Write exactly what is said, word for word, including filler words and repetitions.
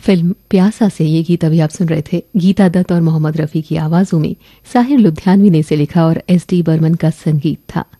Film प्यासा से ये गीत अभी आप सुन रहे थे। गीता दत्त और मोहम्मद रफी की आवाजों में साहिर लुधियानवी ने इसे लिखा और एस डी बर्मन का संगीत था।